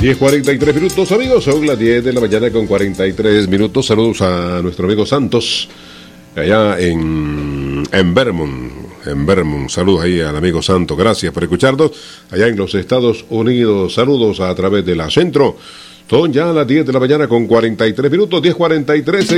10:43 minutos, amigos. Son las 10 de la mañana con 43 minutos. Saludos a nuestro amigo Santos, allá en Vermont. En Vermont, saludos ahí al amigo Santos. Gracias por escucharnos allá en los Estados Unidos. Saludos a través de la Centro. Son ya las 10 de la mañana con 43 minutos, 10:43.